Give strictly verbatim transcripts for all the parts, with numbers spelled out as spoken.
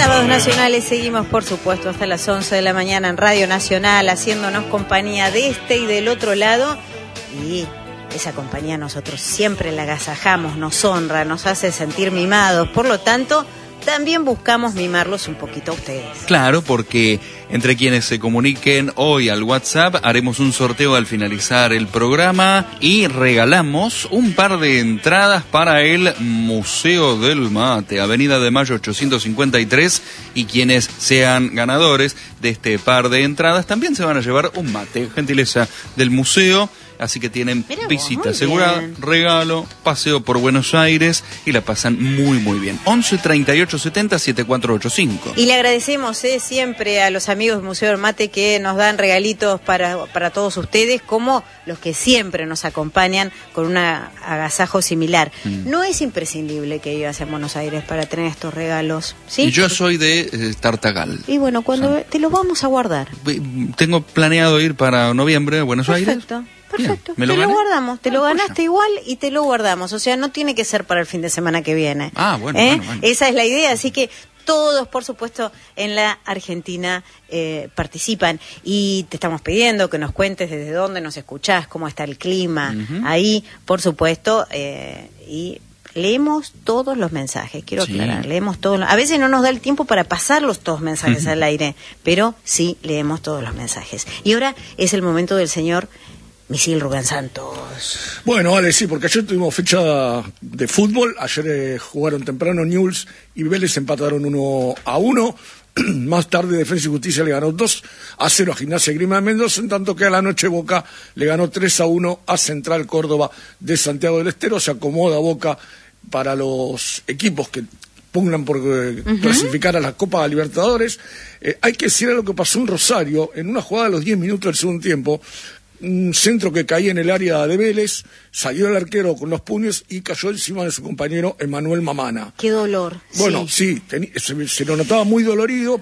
Sábados Nacionales, seguimos por supuesto hasta las once de la mañana en Radio Nacional, haciéndonos compañía de este y del otro lado, y esa compañía nosotros siempre la agasajamos, nos honra, nos hace sentir mimados, por lo tanto también buscamos mimarlos un poquito a ustedes. Claro, porque entre quienes se comuniquen hoy al WhatsApp haremos un sorteo al finalizar el programa y regalamos un par de entradas para el Museo del Mate, Avenida de Mayo ochocientos cincuenta y tres, y quienes sean ganadores de este par de entradas también se van a llevar un mate, gentileza del museo. Así que tienen vos, visita asegurada, regalo, paseo por Buenos Aires y la pasan muy muy bien. once treinta y ocho setenta setenta y cuatro ochenta y cinco. Y le agradecemos eh, siempre a los amigos del Museo del Mate que nos dan regalitos para, para todos ustedes, como los que siempre nos acompañan con un agasajo similar. Mm. No es imprescindible que vivas en Buenos Aires para tener estos regalos, ¿sí? Y yo soy de eh, Tartagal. Y bueno, cuando o sea, te los vamos a guardar. Tengo planeado ir para noviembre a Buenos Perfecto. Aires. Perfecto. Perfecto, ¿Me lo te gané? lo guardamos, te ah, lo ganaste pues igual y te lo guardamos, o sea, no tiene que ser para el fin de semana que viene. Ah, bueno, ¿Eh? bueno, bueno. Esa es la idea, así que todos, por supuesto, en la Argentina eh, participan y te estamos pidiendo que nos cuentes desde dónde nos escuchás, cómo está el clima, uh-huh. ahí, por supuesto, eh, y leemos todos los mensajes, quiero sí. aclarar, leemos todos los... A veces no nos da el tiempo para pasarlos todos los mensajes uh-huh. al aire, pero sí leemos todos los mensajes. Y ahora es el momento del señor Misil Rubén Santos. Bueno, vale, sí, porque ayer tuvimos fecha de fútbol. Ayer eh, jugaron temprano Newell's y Vélez, empataron uno a uno. Más tarde Defensa y Justicia le ganó dos a cero a Gimnasia y Grima de Mendoza, en tanto que a la noche Boca le ganó tres a uno a Central Córdoba de Santiago del Estero. Se acomoda Boca para los equipos que pugnan por eh, uh-huh. clasificar a la Copa Libertadores. Eh, hay que decir lo que pasó en Rosario, en una jugada a los diez minutos del segundo tiempo. Un centro que caía en el área de Vélez, salió el arquero con los puños y cayó encima de su compañero Emanuel Mamana. ¡Qué dolor! Bueno, sí, sí se, se lo notaba muy dolorido,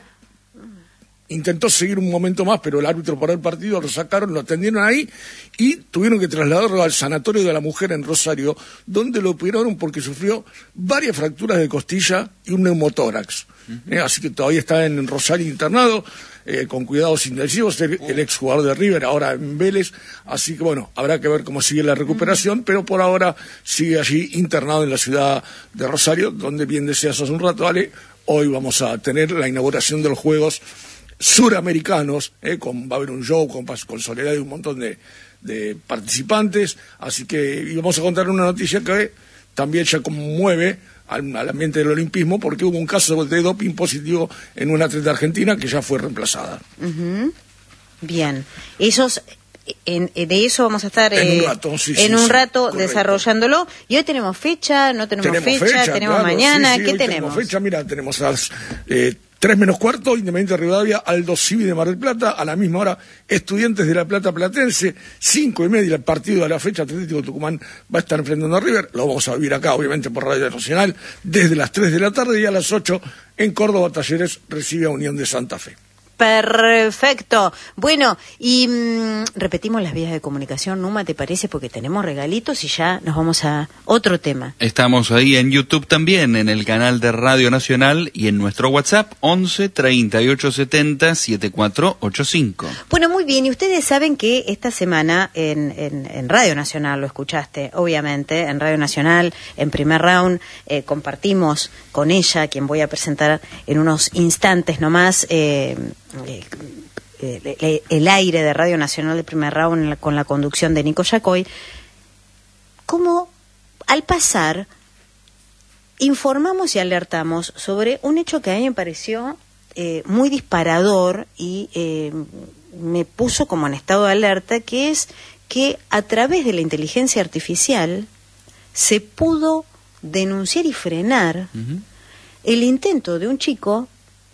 intentó seguir un momento más, pero el árbitro paró el partido, lo sacaron, lo atendieron ahí y tuvieron que trasladarlo al Sanatorio de la Mujer en Rosario, donde lo operaron porque sufrió varias fracturas de costilla y un neumotórax. Uh-huh. Eh, así que todavía está en Rosario internado, eh, con cuidados intensivos, el, el exjugador de River, ahora en Vélez, así que bueno, habrá que ver cómo sigue la recuperación, uh-huh. pero por ahora sigue allí internado en la ciudad de Rosario, donde bien deseas hace un rato, Ale, hoy vamos a tener la inauguración de los Juegos Suramericanos, eh, con, va a haber un show con, con Soledad y un montón de, de participantes, así que y vamos a contar una noticia que también ya conmueve al, al ambiente del olimpismo, porque hubo un caso de doping positivo en una atleta argentina que ya fue reemplazada. Uh-huh. Bien, esos... En, de eso vamos a estar en eh, un rato, sí, en sí, un sí, rato correcto. Desarrollándolo. Y hoy tenemos fecha, no tenemos, tenemos fecha, fecha, tenemos claro, mañana, sí, sí, ¿qué hoy tenemos? tenemos fecha, mira, tenemos a las eh, tres menos cuarto, Independiente de Rivadavia, Aldo Civi de Mar del Plata, a la misma hora Estudiantes de La Plata Platense, cinco y media el partido de la fecha, Atlético Tucumán va a estar enfrentando a River, lo vamos a vivir acá, obviamente por Radio Nacional, desde las tres de la tarde, y a las ocho en Córdoba Talleres recibe a Unión de Santa Fe. Perfecto. Bueno, y mmm, repetimos las vías de comunicación, Numa, ¿te parece? Porque tenemos regalitos y ya nos vamos a otro tema. Estamos ahí en YouTube también, en el canal de Radio Nacional y en nuestro WhatsApp once treinta y ocho setenta setenta y cuatro ochenta y cinco. Bueno, muy bien, y ustedes saben que esta semana en, en, en Radio Nacional, lo escuchaste, obviamente, en Radio Nacional, en Primer Round, eh, compartimos con ella, quien voy a presentar en unos instantes nomás, eh, Eh, eh, el aire de Radio Nacional de Primer Round con la conducción de Nico Yacoy, como al pasar informamos y alertamos sobre un hecho que a mí me pareció eh, muy disparador y eh, me puso como en estado de alerta, que es que a través de la inteligencia artificial se pudo denunciar y frenar uh-huh. el intento de un chico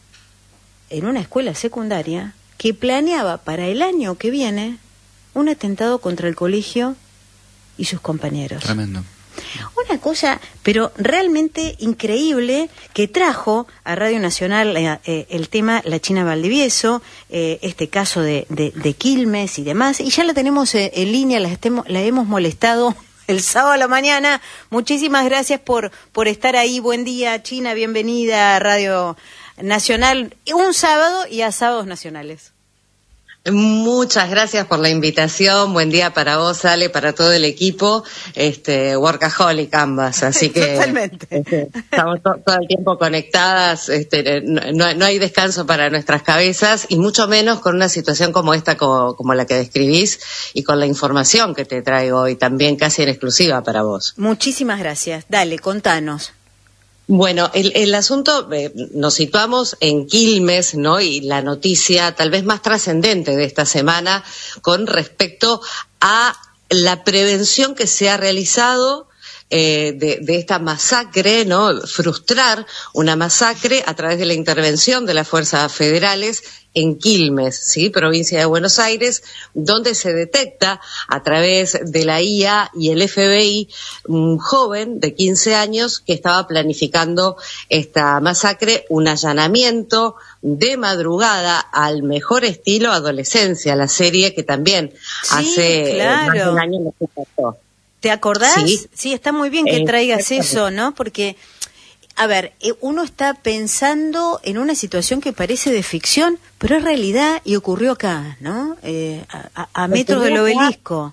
en una escuela secundaria que planeaba para el año que viene un atentado contra el colegio y sus compañeros. Tremendo. Una cosa, pero realmente increíble, que trajo a Radio Nacional eh, eh, el tema La China Valdivieso, eh, este caso de, de, de Quilmes y demás, y ya la tenemos eh, en línea, la, estemos, la hemos molestado el sábado a la mañana. Muchísimas gracias por, por estar ahí. Buen día, China, bienvenida a Radio nacional un sábado y a sábados nacionales. Muchas gracias por la invitación. Buen día para vos, Ale, para todo el equipo. Este, workaholic ambas, así que totalmente. Este, estamos to- todo el tiempo conectadas. Este, no, no hay descanso para nuestras cabezas y mucho menos con una situación como esta, como, como la que describís y con la información que te traigo hoy también casi en exclusiva para vos. Muchísimas gracias. Dale, contanos. Bueno, el, el asunto, eh, nos situamos en Quilmes, ¿no? Y la noticia tal vez más trascendente de esta semana con respecto a la prevención que se ha realizado eh, de, de esta masacre, ¿no? Frustrar una masacre a través de la intervención de las fuerzas federales en Quilmes, ¿sí? Provincia de Buenos Aires, donde se detecta a través de la I A y el F B I un joven de quince años que estaba planificando esta masacre, un allanamiento de madrugada al mejor estilo Adolescencia, la serie que también Sí, hace claro. más de un año nos impactó. ¿Te acordás? Sí. Sí, está muy bien que traigas Exactamente. eso, ¿no? Porque, a ver, eh, uno está pensando en una situación que parece de ficción, pero es realidad y ocurrió acá, ¿no? Eh, a, a- a metros del Ocurrió acá. obelisco.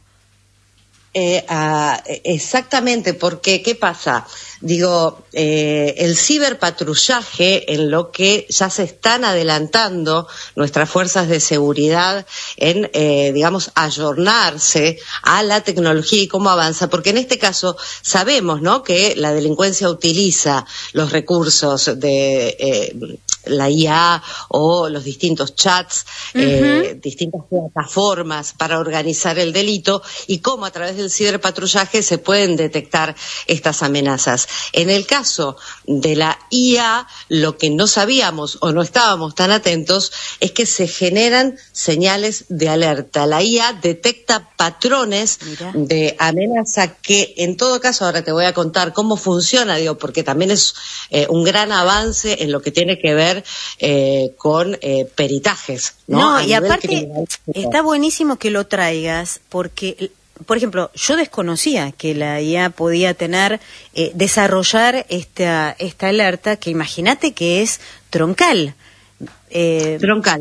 Eh, ah, exactamente, porque ¿qué pasa? Digo, eh, el ciberpatrullaje en lo que ya se están adelantando nuestras fuerzas de seguridad en, eh, digamos, ayornarse a la tecnología y cómo avanza, porque en este caso sabemos, ¿no?, que la delincuencia utiliza los recursos de eh, la I A o los distintos chats, eh, Ujú. distintas plataformas para organizar el delito y cómo a través del ciberpatrullaje se pueden detectar estas amenazas. En el caso de la I A, lo que no sabíamos o no estábamos tan atentos es que se generan señales de alerta. La I A detecta patrones Mirá. de amenaza que, en todo caso, ahora te voy a contar cómo funciona, digo, porque también es eh, un gran avance en lo que tiene que ver eh, con eh, peritajes, ¿no? No, A y nivel aparte criminalístico. está buenísimo que lo traigas porque, por ejemplo, yo desconocía que la I A podía tener, eh, desarrollar esta, esta alerta que imagínate que es troncal. Eh, Troncal.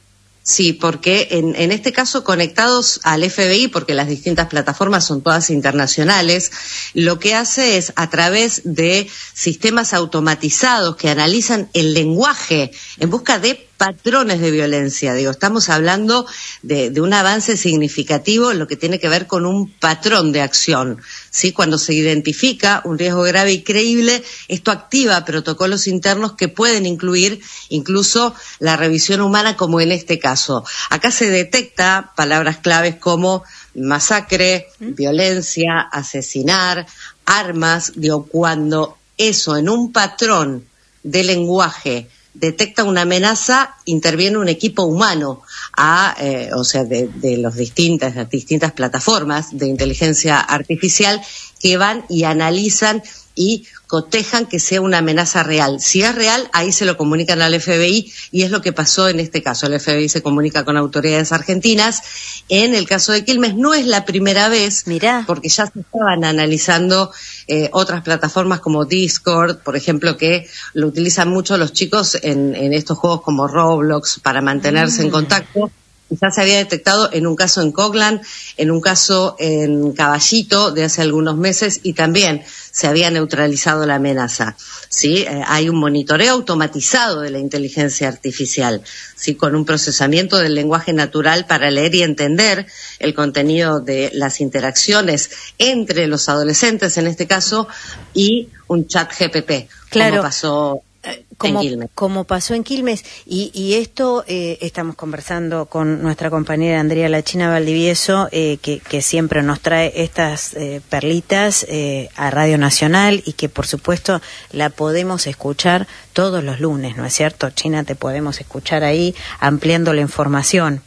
Sí, porque en, en este caso conectados al F B I, porque las distintas plataformas son todas internacionales, lo que hace es a través de sistemas automatizados que analizan el lenguaje en busca de patrones de violencia. Digo, estamos hablando de, de un avance significativo en lo que tiene que ver con un patrón de acción, ¿sí? Cuando se identifica un riesgo grave y creíble, esto activa protocolos internos que pueden incluir incluso la revisión humana, como en este caso. Acá se detecta palabras claves como masacre, ¿Mm? violencia, asesinar, armas. Digo, cuando eso en un patrón de lenguaje detecta una amenaza, interviene un equipo humano, a, eh, o sea, de, de los distintas, las distintas plataformas de inteligencia artificial que van y analizan y cotejan que sea una amenaza real. Si es real, ahí se lo comunican al F B I y es lo que pasó en este caso. El F B I se comunica con autoridades argentinas. En el caso de Quilmes no es la primera vez, Mirá. porque ya se estaban analizando eh, otras plataformas como Discord, por ejemplo, que lo utilizan mucho los chicos en, en estos juegos como Roblox para mantenerse Mm. en contacto. Ya se había detectado en un caso en Coglan, en un caso en Caballito de hace algunos meses y también se había neutralizado la amenaza. ¿Sí? Eh, hay un monitoreo automatizado de la inteligencia artificial, ¿sí? Con un procesamiento del lenguaje natural para leer y entender el contenido de las interacciones entre los adolescentes, en este caso, y un chat G P T, Claro. como pasó Como, en Quilmes. como pasó en Quilmes. Y, y esto eh, estamos conversando con nuestra compañera Andrea La China Valdivieso, eh, que, que siempre nos trae estas eh, perlitas eh, a Radio Nacional y que por supuesto la podemos escuchar todos los lunes, ¿no es cierto, China? Te podemos escuchar ahí ampliando la información.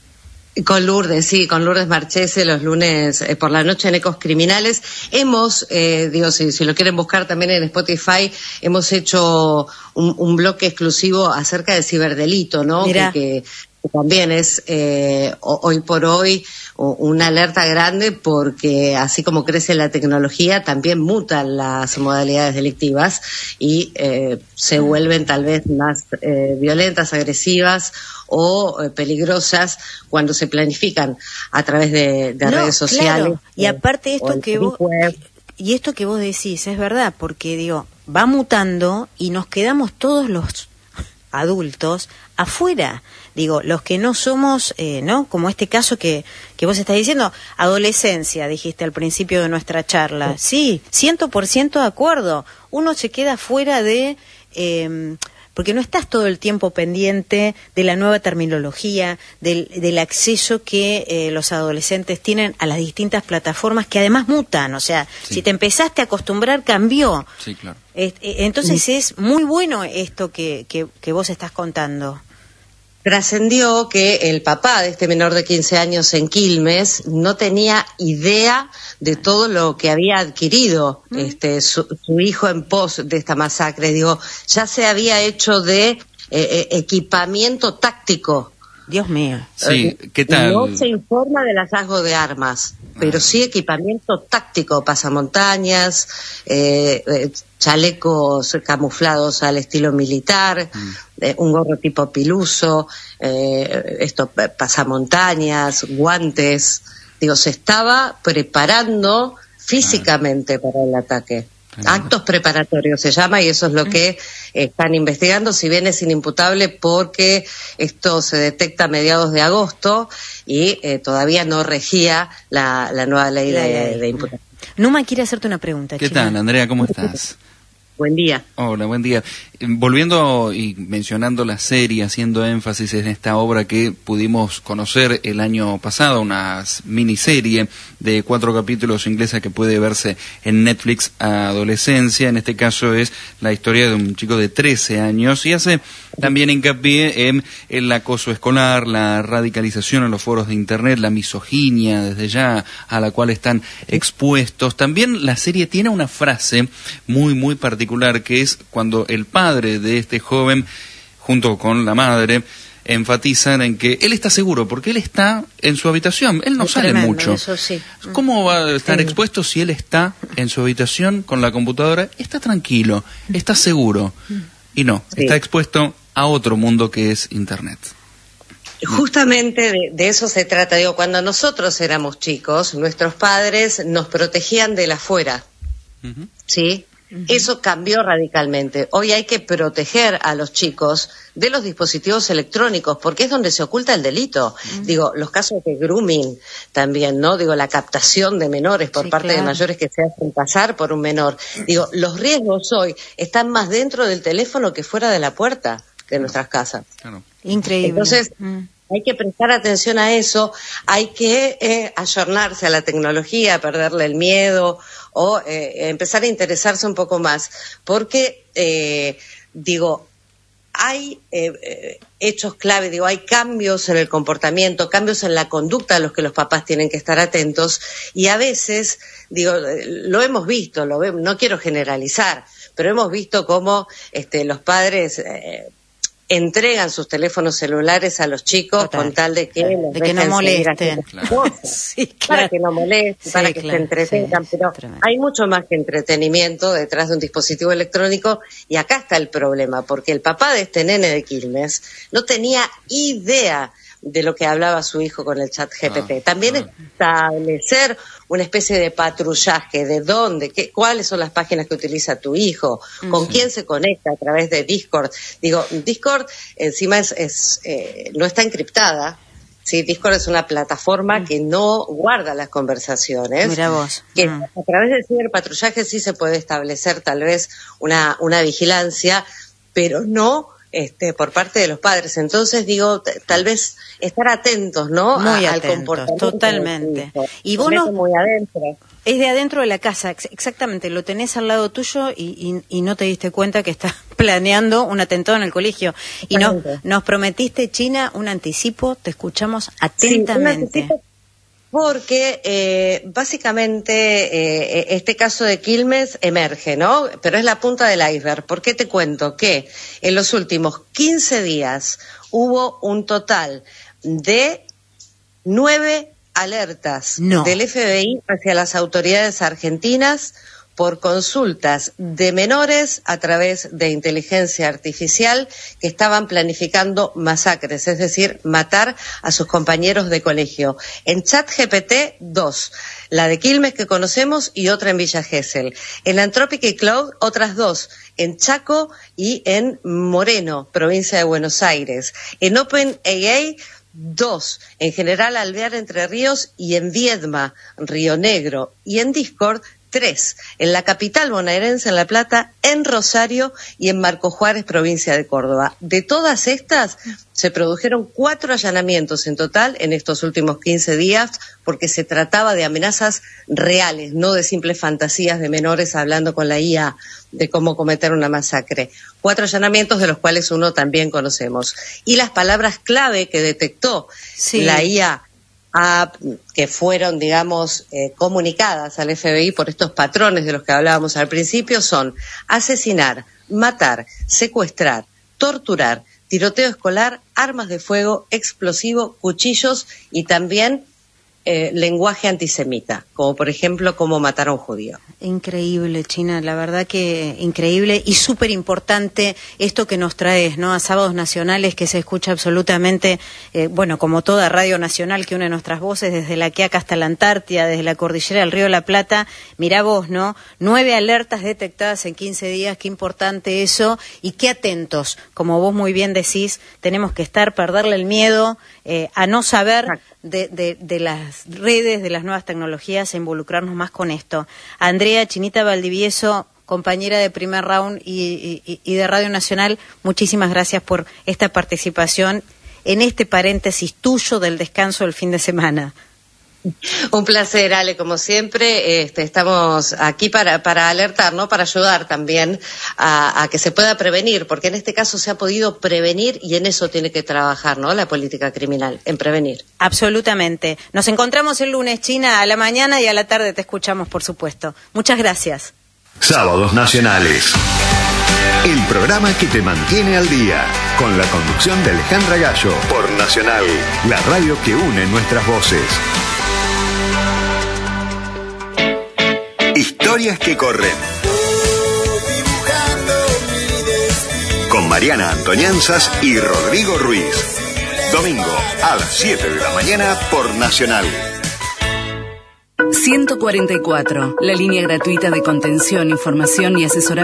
Con Lourdes, sí, con Lourdes Marchese los lunes eh, por la noche en Ecos Criminales. Hemos, eh, digo, si, si lo quieren buscar también en Spotify, hemos hecho un, un bloque exclusivo acerca del ciberdelito, ¿no? Que, que, que también es eh, hoy por hoy una alerta grande porque así como crece la tecnología, también mutan las modalidades delictivas y eh, se vuelven tal vez más eh, violentas, agresivas o eh, peligrosas cuando se planifican a través de, de no, redes sociales. Claro. Y aparte esto que vos web. y esto que vos decís es verdad, porque digo, va mutando y nos quedamos todos los adultos afuera. Digo, los que no somos, eh, ¿no? Como este caso que, que vos estás diciendo, adolescencia, dijiste al principio de nuestra charla. Sí, ciento por ciento de acuerdo. Uno se queda fuera de... Eh, porque no estás todo el tiempo pendiente de la nueva terminología, del, del acceso que eh, los adolescentes tienen a las distintas plataformas que además mutan. O sea, sí. Si te empezaste a acostumbrar, cambió. Sí, claro. Eh, eh, entonces sí. Es muy bueno esto que, que, que vos estás contando. Trascendió que el papá de este menor de quince años en Quilmes no tenía idea de todo lo que había adquirido mm. este su, su hijo en pos de esta masacre. Digo, ya se había hecho de eh, equipamiento táctico. Dios mío. Sí, ¿qué tal? No se informa del hallazgo de armas, pero ah. sí equipamiento táctico, pasamontañas, eh, eh, chalecos camuflados al estilo militar, mm. eh, un gorro tipo piluso, eh, esto, pasamontañas, guantes. Digo, se estaba preparando físicamente ah. para el ataque. Actos preparatorios se llama, y eso es lo que están investigando, si bien es inimputable porque esto se detecta a mediados de agosto y eh, todavía no regía la, la nueva ley la de, ley. de imputación. Numa quiere hacerte una pregunta. ¿Qué China. tal, Andrea? ¿Cómo estás? Buen día. Hola, buen día. Volviendo y mencionando la serie, haciendo énfasis en esta obra que pudimos conocer el año pasado, una miniserie de cuatro capítulos inglesa que puede verse en Netflix a adolescencia. En este caso es la historia de un chico de trece años y hace también hincapié en el acoso escolar, la radicalización en los foros de Internet, la misoginia desde ya a la cual están expuestos. También la serie tiene una frase muy, muy particular que es cuando el padre de este joven, junto con la madre, enfatizan en que él está seguro, porque él está en su habitación, él no es sale tremendo, mucho. Eso sí. ¿Cómo va a estar sí. expuesto si él está en su habitación con la computadora? Está tranquilo, está seguro. Y no, sí. está expuesto a otro mundo que es Internet. Justamente de, de eso se trata. Digo, cuando nosotros éramos chicos, nuestros padres nos protegían del afuera, uh-huh. ¿sí? Uh-huh. Eso cambió radicalmente. Hoy hay que proteger a los chicos de los dispositivos electrónicos, porque es donde se oculta el delito. Uh-huh. Digo, los casos de grooming también, ¿no? Digo, la captación de menores por sí, parte claro. de mayores que se hacen pasar por un menor. Digo, los riesgos hoy están más dentro del teléfono que fuera de la puerta de nuestras casas. Claro. Increíble. Entonces, mm. hay que prestar atención a eso, hay que eh, ayornarse a la tecnología, perderle el miedo o eh, empezar a interesarse un poco más, porque, eh, digo, hay eh, eh, hechos clave, digo, hay cambios en el comportamiento, cambios en la conducta a los que los papás tienen que estar atentos, y a veces, digo, lo hemos visto, lo vemos, no quiero generalizar, pero hemos visto cómo este, los padres eh, entregan sus teléfonos celulares a los chicos Total. con tal de que, claro. de que no molesten. Claro. Sí, claro. Para que no molesten, sí, para que claro. se entretengan. Sí, pero hay mucho más que entretenimiento detrás de un dispositivo electrónico, y acá está el problema, porque el papá de este nene de Quilmes no tenía idea de lo que hablaba su hijo con el chat G P T. Ah, También ah. establecer una especie de patrullaje de dónde, qué, cuáles son las páginas que utiliza tu hijo, con sí. quién se conecta a través de Discord. Digo, Discord encima es, es eh, no está encriptada. Sí, Discord es una plataforma mm. que no guarda las conversaciones. Mira vos. Que mm. a través del ciberpatrullaje sí se puede establecer tal vez una, una vigilancia, pero no Este, por parte de los padres. Entonces digo, t- tal vez estar atentos, ¿no? Muy a, atentos, al comportamiento totalmente. Y vos no, muy adentro. Es de adentro de la casa, ex- exactamente. Lo tenés al lado tuyo y, y, y no te diste cuenta que estás planeando un atentado en el colegio. Y no, nos prometiste, China, un anticipo. Te escuchamos atentamente. Sí, porque eh, básicamente eh, este caso de Quilmes emerge, ¿no? Pero es la punta del iceberg. ¿Por qué te cuento? Que en los últimos quince días hubo un total de nueve alertas no. del F B I hacia las autoridades argentinas por consultas de menores a través de inteligencia artificial que estaban planificando masacres, es decir, matar a sus compañeros de colegio. En ChatGPT, dos. La de Quilmes que conocemos y otra en Villa Gesell. En Anthropic y Cloud, otras dos. En Chaco y en Moreno, provincia de Buenos Aires. En OpenAI, dos. En General Alvear, Entre Ríos y en Viedma, Río Negro. Y en Discord, tres, en la capital bonaerense, en La Plata, en Rosario y en Marco Juárez, provincia de Córdoba. De todas estas, se produjeron cuatro allanamientos en total en estos últimos quince días, porque se trataba de amenazas reales, no de simples fantasías de menores hablando con la I A de cómo cometer una masacre. Cuatro allanamientos, de los cuales uno también conocemos. Y las palabras clave que detectó sí. la I A, A, que fueron, digamos, eh, comunicadas al F B I por estos patrones de los que hablábamos al principio, son asesinar, matar, secuestrar, torturar, tiroteo escolar, armas de fuego, explosivo, cuchillos y también eh, lenguaje antisemita, como por ejemplo cómo matar a un judío. Increíble, China, la verdad que increíble y súper importante esto que nos traes, ¿no? A Sábados Nacionales, que se escucha absolutamente, eh, bueno, como toda radio nacional que une nuestras voces, desde la Quiaca hasta la Antártida, desde la cordillera del Río de la Plata. Mirá vos, ¿no? Nueve alertas detectadas en quince días, qué importante eso, y qué atentos, como vos muy bien decís, tenemos que estar, perderle el miedo eh, a no saber de, de, de las redes, de las nuevas tecnologías, e involucrarnos más con esto. Andrea Chinita Valdivieso, compañera de Primer Round y, y, y de Radio Nacional, muchísimas gracias por esta participación en este paréntesis tuyo del descanso del fin de semana. Un placer, Ale, como siempre. Este, estamos aquí para, para alertar, ¿no? Para ayudar también a, a que se pueda prevenir, porque en este caso se ha podido prevenir y en eso tiene que trabajar, ¿no? La política criminal, en prevenir. Absolutamente. Nos encontramos el lunes, China, a la mañana y a la tarde te escuchamos, por supuesto. Muchas gracias. Sábados Nacionales. El programa que te mantiene al día, con la conducción de Alejandra Gallo, por Nacional, la radio que une nuestras voces. Historias que corren. Con Mariana Antonianzas y Rodrigo Ruiz. Domingo a las siete de la mañana por Nacional. ciento cuarenta y cuatro, la línea gratuita de contención, información y asesoramiento.